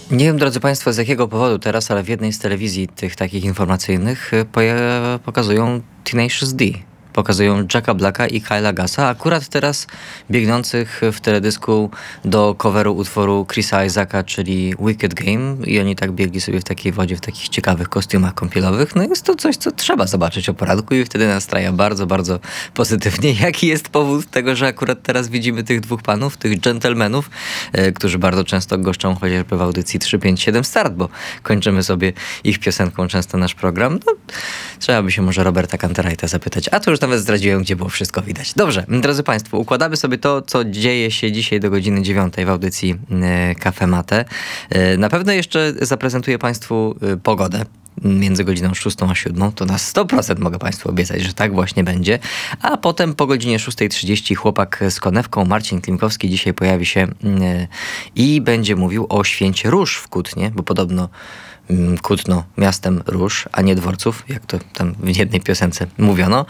Nie wiem, drodzy Państwo, z jakiego powodu teraz, ale w jednej z telewizji tych takich informacyjnych pokazują Tenacious D. Pokazują Jacka Blacka i Kyla Gassa, akurat teraz biegnących w teledysku do coveru utworu Chrisa Isaaca, czyli Wicked Game, i oni tak biegli sobie w takiej wodzie, w takich ciekawych kostiumach kąpielowych. No jest to coś, co trzeba zobaczyć o poranku i wtedy nastraja bardzo, bardzo pozytywnie. Jaki jest powód tego, że akurat teraz widzimy tych dwóch panów, tych dżentelmenów, którzy bardzo często goszczą chociażby w audycji 357 Start, bo kończymy sobie ich piosenką często nasz program. No, trzeba by się może Roberta Canterrighta zapytać, a to już nawet zdradziłem, gdzie było wszystko widać. Dobrze, drodzy Państwo, układamy sobie to, co dzieje się dzisiaj do godziny 9 w audycji Cafe Mate. Na pewno jeszcze zaprezentuję Państwu pogodę między godziną 6 a 7. To na 100% mogę Państwu obiecać, że tak właśnie będzie. A potem po godzinie 6:30 chłopak z konewką, Marcin Klimkowski, dzisiaj pojawi się i będzie mówił o święcie róż w Kutnie, bo podobno Kutno miastem róż, a nie dworców, jak to tam w jednej piosence mówiono.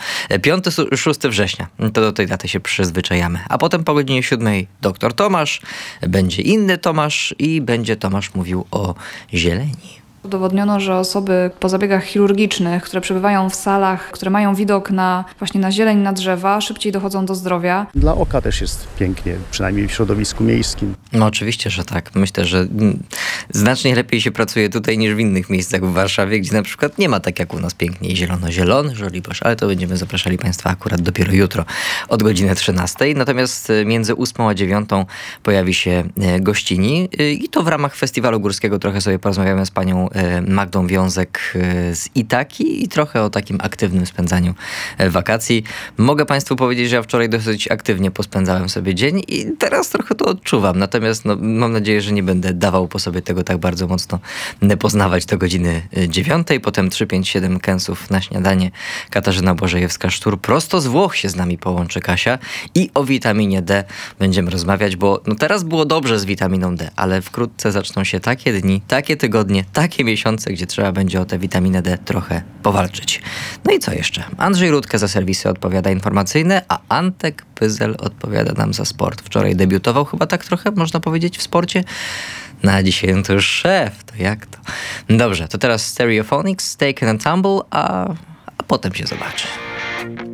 5-6 września, to do tej daty się przyzwyczajamy. A potem po godzinie 7 doktor Tomasz, będzie inny Tomasz i będzie Tomasz mówił o zieleni. Udowodniono, że osoby po zabiegach chirurgicznych, które przebywają w salach, które mają widok właśnie na zieleń, na drzewa, szybciej dochodzą do zdrowia. Dla oka też jest pięknie, przynajmniej w środowisku miejskim. No oczywiście, że tak. Myślę, że znacznie lepiej się pracuje tutaj niż w innych miejscach w Warszawie, gdzie na przykład nie ma tak jak u nas pięknie zielono-zielony Żoliborz, ale to będziemy zapraszali Państwa akurat dopiero jutro od godziny 13. Natomiast między 8 a 9 pojawi się gościni i to w ramach festiwalu górskiego trochę sobie porozmawiamy z panią Magdą Wiązek z Itaki i trochę o takim aktywnym spędzaniu wakacji. Mogę Państwu powiedzieć, że ja wczoraj dosyć aktywnie pospędzałem sobie dzień i teraz trochę to odczuwam. Natomiast mam nadzieję, że nie będę dawał po sobie tego tak bardzo mocno poznawać do godziny 9. Potem 357 Kęsów na śniadanie. Katarzyna Błażejewska-Sztur. Prosto z Włoch się z nami połączy Kasia i o witaminie D będziemy rozmawiać, bo teraz było dobrze z witaminą D, ale wkrótce zaczną się takie dni, takie tygodnie, takie miesiące, gdzie trzeba będzie o tę witaminę D trochę powalczyć. No i co jeszcze? Andrzej Rudke za serwisy odpowiada informacyjne, a Antek Pyzel odpowiada nam za sport. Wczoraj debiutował chyba tak trochę, można powiedzieć, w sporcie. No a dzisiaj to już szef, to jak to? Dobrze, to teraz Stereophonics, Taken and Tumble, a potem się zobaczy.